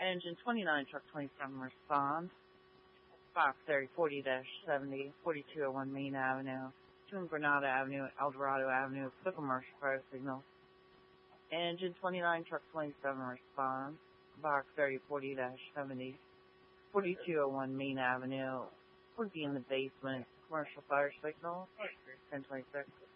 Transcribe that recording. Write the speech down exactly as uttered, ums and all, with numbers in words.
Engine twenty-nine, truck twenty-seven, respond. Fox area forty seventy, forty-two oh one Main Avenue, Twin Granada Avenue, Eldorado Avenue, for commercial fire signal. Engine twenty-nine, truck twenty-seven, respond. Box area forty seventy, forty-two oh one Main Avenue, would be in the basement, commercial fire signal, ten twenty-six.